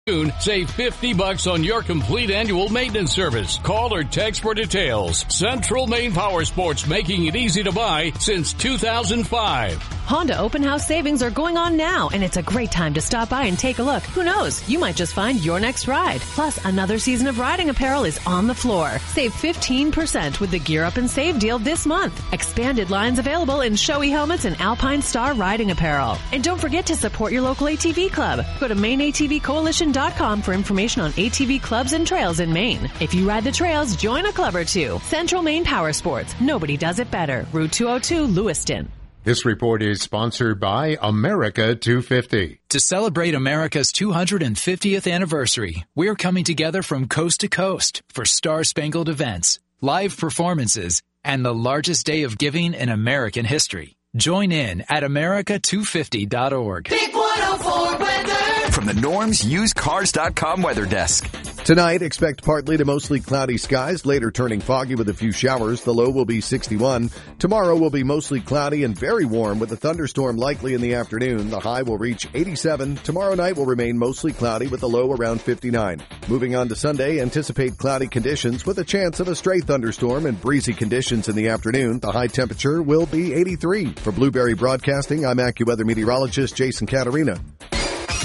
Save $50 on your complete annual maintenance service. Call or text for details. Central Maine Power Sports, making it easy to buy since 2005. Honda open house savings are going on now, and it's a great time to stop by and take a look. Who knows? You might just find your next ride. Plus, another season of riding apparel is on the floor. Save 15% with the Gear Up and Save deal this month. Expanded lines available in Shoei helmets and Alpine Star riding apparel. And don't forget to support your local ATV club. Go to MaineATVCoalition.com for information on ATV clubs and trails in Maine. If you ride the trails, join a club or two. Central Maine Power Sports. Nobody does it better. Route 202, Lewiston. This report is sponsored by America 250. To celebrate America's 250th anniversary, we're coming together from coast to coast for star-spangled events, live performances, and the largest day of giving in American history. Join in at America250.org. Big 104 weather. From the Norm's UsedCars.com weather desk. Tonight, expect partly to mostly cloudy skies, later turning foggy with a few showers. The low will be 61. Tomorrow will be mostly cloudy and very warm with a thunderstorm likely in the afternoon. The high will reach 87. Tomorrow night will remain mostly cloudy with a low around 59. Moving on to Sunday, anticipate cloudy conditions with a chance of a stray thunderstorm and breezy conditions in the afternoon. The high temperature will be 83. For Blueberry Broadcasting, I'm AccuWeather meteorologist Jason Caterina.